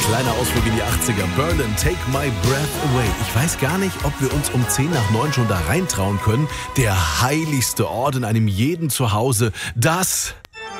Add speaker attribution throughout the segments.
Speaker 1: Kleiner Ausflug in die 80er. Berlin, Take My Breath Away. Ich weiß gar nicht, ob wir uns um 10 nach 9 schon da reintrauen können. Der heiligste Ort in einem jeden Zuhause, das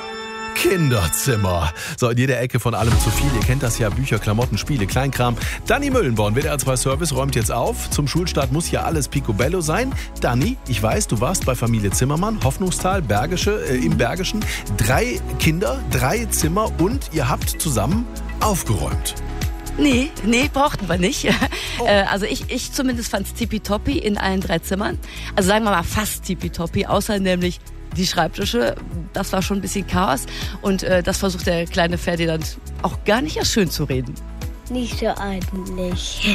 Speaker 1: Kinderzimmer. So, in jeder Ecke von allem zu viel. Ihr kennt das ja, Bücher, Klamotten, Spiele, Kleinkram. Dani Müllenborn, WDR 2 Service, räumt jetzt auf. Zum Schulstart muss ja alles picobello sein. Dani, ich weiß, du warst bei Familie Zimmermann, Hoffnungstal, im Bergischen. 3 Kinder, 3 Zimmer und ihr habt zusammen aufgeräumt.
Speaker 2: Nee, brauchten wir nicht. Also ich zumindest fand's tippitoppi in allen 3 Zimmern. Also sagen wir mal fast tippitoppi, außer nämlich die Schreibtische. Das war schon ein bisschen Chaos. Und das versucht der kleine Ferdinand auch gar nicht erst schön zu reden.
Speaker 3: Nicht so ordentlich.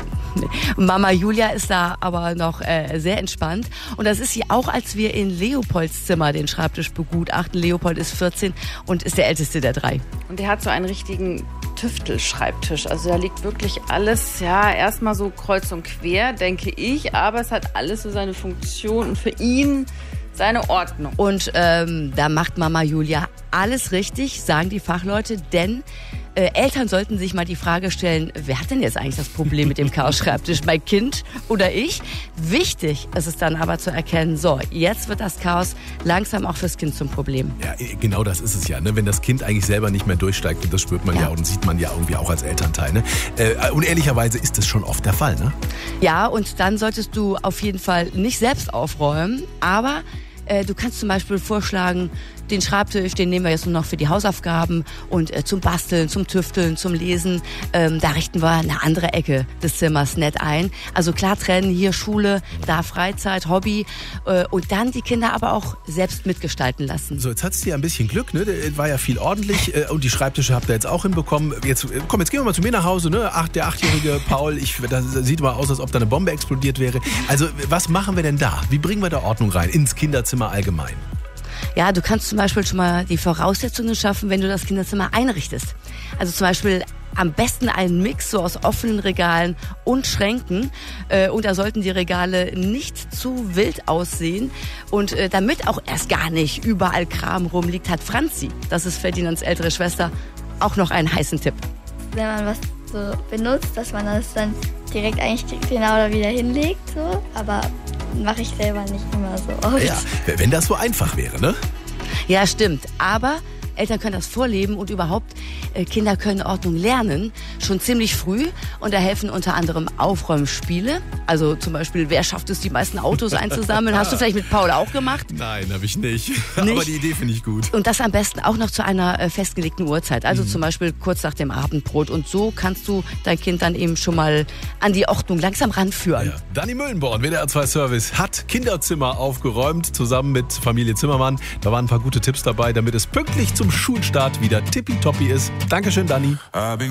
Speaker 2: Mama Julia ist da aber noch sehr entspannt. Und das ist sie auch, als wir in Leopolds Zimmer den Schreibtisch begutachten. Leopold ist 14 und ist der älteste der 3.
Speaker 4: Und der hat so einen richtigen Tüftelschreibtisch. Also da liegt wirklich alles, ja, erstmal so kreuz und quer, denke ich. Aber es hat alles so seine Funktion und für ihn seine Ordnung.
Speaker 2: Und da macht Mama Julia alles richtig, sagen die Fachleute, denn Eltern sollten sich mal die Frage stellen, wer hat denn jetzt eigentlich das Problem mit dem Chaos-Schreibtisch? Mein Kind oder ich? Wichtig ist es dann aber zu erkennen, so, jetzt wird das Chaos langsam auch fürs Kind zum Problem.
Speaker 1: Ja, genau das ist es ja, ne? Wenn das Kind eigentlich selber nicht mehr durchsteigt, und das spürt man ja und sieht man ja irgendwie auch als Elternteil. Ne? Und ehrlicherweise ist das schon oft der Fall, ne?
Speaker 2: Ja, und dann solltest du auf jeden Fall nicht selbst aufräumen, aber du kannst zum Beispiel vorschlagen, den Schreibtisch, den nehmen wir jetzt nur noch für die Hausaufgaben und zum Basteln, zum Tüfteln, zum Lesen. Da richten wir eine andere Ecke des Zimmers nett ein. Also klar trennen, hier Schule, da Freizeit, Hobby und dann die Kinder aber auch selbst mitgestalten lassen.
Speaker 1: So, jetzt hattest du ja ein bisschen Glück, ne? War ja viel ordentlich und die Schreibtische habt ihr jetzt auch hinbekommen. Jetzt gehen wir mal zu mir nach Hause, ne? Der 8-jährige Paul, das sieht mal aus, als ob da eine Bombe explodiert wäre. Also was machen wir denn da? Wie bringen wir da Ordnung rein ins Kinderzimmer allgemein?
Speaker 2: Ja, du kannst zum Beispiel schon mal die Voraussetzungen schaffen, wenn du das Kinderzimmer einrichtest. Also zum Beispiel am besten einen Mix so aus offenen Regalen und Schränken. Und da sollten die Regale nicht zu wild aussehen. Und damit auch erst gar nicht überall Kram rumliegt, hat Franzi, das ist Ferdinands ältere Schwester, auch noch einen heißen Tipp.
Speaker 3: Wenn man was so benutzt, dass man das dann direkt eigentlich genau da wieder hinlegt, so. Aber mache ich selber nicht immer so oft.
Speaker 1: Ja, wenn das so einfach wäre, ne?
Speaker 2: Ja, stimmt. Aber Eltern können das vorleben und überhaupt Kinder können Ordnung lernen, schon ziemlich früh. Und da helfen unter anderem Aufräumspiele. Also zum Beispiel, wer schafft es, die meisten Autos einzusammeln? Hast du vielleicht mit Paul auch gemacht?
Speaker 1: Nein, habe ich nicht. Aber die Idee finde ich gut.
Speaker 2: Und das am besten auch noch zu einer festgelegten Uhrzeit. Also zum Beispiel kurz nach dem Abendbrot. Und so kannst du dein Kind dann eben schon mal an die Ordnung langsam ranführen.
Speaker 1: Ja. Dani Müllenborn, WDR 2 Service, hat Kinderzimmer aufgeräumt, zusammen mit Familie Zimmermann. Da waren ein paar gute Tipps dabei, damit es pünktlich zum Schulstart wieder tippitoppi ist. Dankeschön, Dani.